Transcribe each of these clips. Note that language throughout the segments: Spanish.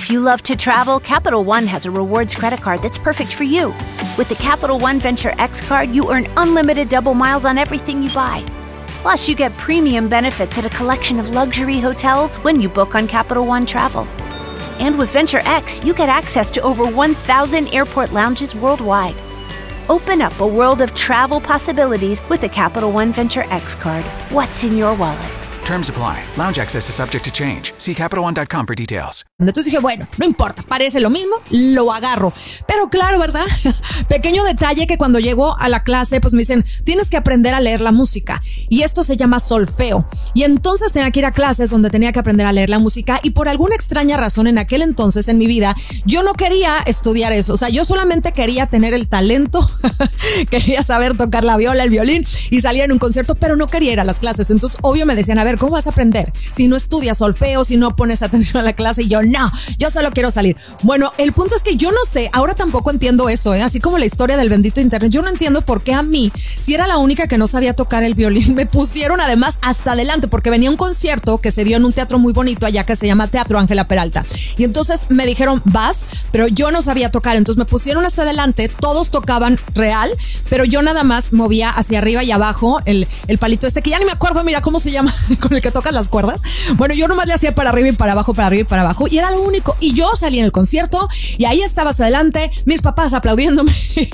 If you love to travel, Capital One has a rewards credit card that's perfect for you. With the Capital One Venture X card, you earn unlimited double miles on everything you buy. Plus, you get premium benefits at a collection of luxury hotels when you book on Capital One Travel. And with Venture X, you get access to over 1,000 airport lounges worldwide. Open up a world of travel possibilities with the Capital One Venture X card. What's in your wallet? Terms apply. Lounge access is subject to change. See CapitalOne.com for details. Entonces dije, bueno, no importa, parece lo mismo, lo agarro. Pero claro, ¿verdad? Pequeño detalle que cuando llego a la clase, pues me dicen, tienes que aprender a leer la música. Y esto se llama solfeo. Y entonces tenía que ir a clases donde tenía que aprender a leer la música. Y por alguna extraña razón en aquel entonces en mi vida, yo no quería estudiar eso. O sea, yo solamente quería tener el talento, quería saber tocar la viola, el violín y salir en un concierto, pero no quería ir a las clases. Entonces, obvio me decían, a ver, ¿cómo vas a aprender? Si no estudias solfeo, si no pones atención a la clase. Y yo, no, yo solo quiero salir. Bueno, el punto es que yo no sé, ahora tampoco entiendo eso, así como la historia del bendito internet. Yo no entiendo por qué a mí, si era la única que no sabía tocar el violín, me pusieron además hasta adelante, porque venía un concierto que se dio en un teatro muy bonito allá que se llama Teatro Ángela Peralta. Y entonces me dijeron, vas, pero yo no sabía tocar. Entonces me pusieron hasta adelante, todos tocaban real, pero yo nada más movía hacia arriba y abajo el palito este, que ya ni me acuerdo, mira cómo se llama, con el que tocas las cuerdas. Bueno, yo nomás le hacía para arriba y para abajo, para arriba y para abajo, y era lo único. Y yo salí en el concierto y ahí estabas adelante, mis papás aplaudiéndome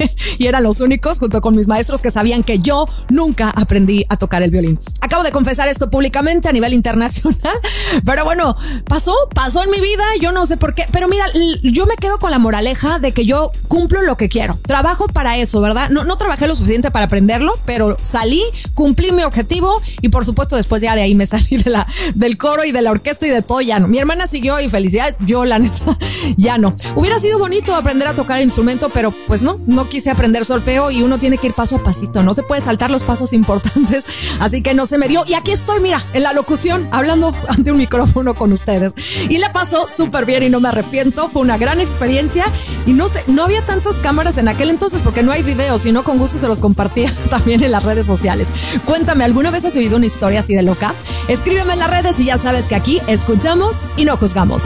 y eran los únicos, junto con mis maestros, que sabían que yo nunca aprendí a tocar el violín. Acabo de confesar esto públicamente a nivel internacional, pero bueno, pasó en mi vida, yo no sé por qué, pero mira, yo me quedo con la moraleja de que yo cumplo lo que quiero, trabajo para eso, ¿verdad? No trabajé lo suficiente para aprenderlo, pero salí, cumplí mi objetivo y por supuesto después ya de ahí me salí del coro y de la orquesta y de todo, ya no. Mi hermana siguió y felicidades, yo la neta ya no. Hubiera sido bonito aprender a tocar el instrumento, pero pues no quise aprender solfeo y uno tiene que ir paso a pasito, no se puede saltar los pasos importantes, así que no se me dio. Y aquí estoy, mira, en la locución, hablando ante un micrófono con ustedes. Y la pasó súper bien y no me arrepiento, fue una gran experiencia y no sé, no había tantas cámaras en aquel entonces porque no hay videos, sino con gusto se los compartía también en las redes sociales. Cuéntame, ¿alguna vez has oído una historia así de loca? Escríbeme en las redes y ya sabes que aquí escuchamos y no juzgamos.